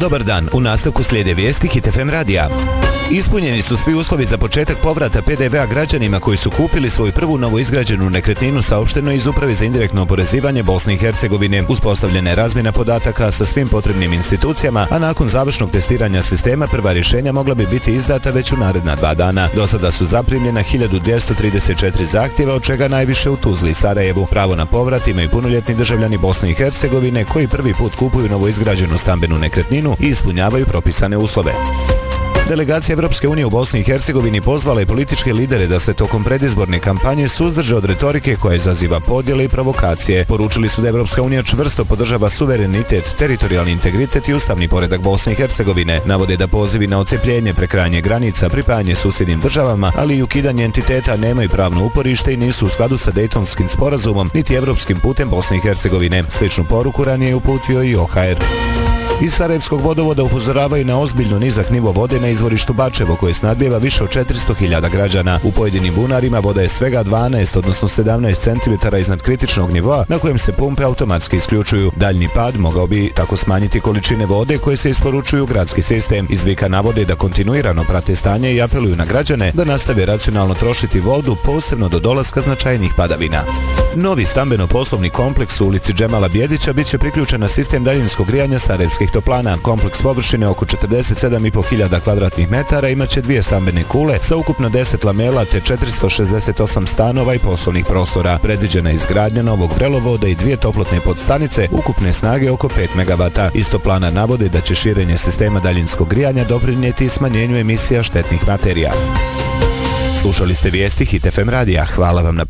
Dobar dan, u nastavku slijede vijesti Hit FM radija. Ispunjeni su svi uslovi za početak povrata PDV-a građanima koji su kupili svoju prvu novoizgrađenu nekretninu, saopšteno iz Uprave za indirektno oporezivanje Bosne i Hercegovine. Uspostavljena je razmjena podataka sa svim potrebnim institucijama, a nakon završnog testiranja sistema prva rješenja mogla bi biti izdata već u naredna 2 dana. Do sada su zaprimljena 1234 zahtjeva, od čega najviše u Tuzli i Sarajevu. Pravo na povrat imaju punoljetni državljani Bosne i Hercegovine koji prvi put kupuju novoizgrađenu stambenu nekretninu i ispunjavaju propisane uslove. Delegacija Evropske unije u Bosni i Hercegovini pozvala je političke lidere da se tokom predizborne kampanje suzdrže od retorike koja izaziva podjele i provokacije. Poručili su da Evropska unija čvrsto podržava suverenitet, teritorijalni integritet i ustavni poredak Bosne i Hercegovine. Navode da pozivi na odcepljenje, prekrajanje granica, pripajanje susjednim državama, ali i ukidanje entiteta nemaju pravno uporište i nisu u skladu sa Dejtonskim sporazumom niti evropskim putem Bosne i Hercegovine. Sličnu poruku ranije je uputio i OHR. Iz Sarajevskog vodovoda upozoravaju na ozbiljno nizak nivo vode na izvorištu Bačevo, koje snadbijeva više od 400.000 građana. U pojedinim bunarima voda je svega 12, odnosno 17 cm iznad kritičnog nivoa, na kojem se pumpe automatski isključuju. Daljni pad mogao bi tako smanjiti količine vode koje se isporučuju u gradski sistem. Iz Vika navode da kontinuirano prate stanje i apeluju na građane da nastave racionalno trošiti vodu, posebno do dolaska značajnih padavina. Novi stambeno-poslovni kompleks u ulici Džemala Bjedića biće priključen na sistem daljinskog grijanja Sarajevskih toplana. Kompleks površine oko 47.500 kvadratnih metara imaće 2 stambene kule sa ukupno 10 lamela te 468 stanova i poslovnih prostora. Predviđena je izgradnja novog vrelovoda i 2 toplotne podstanice ukupne snage oko 5 MW. Iz toplana navode da će širenje sistema daljinskog grijanja doprinijeti smanjenju emisija štetnih materija. Slušali ste vijesti Hit FM radija. Hvala vam na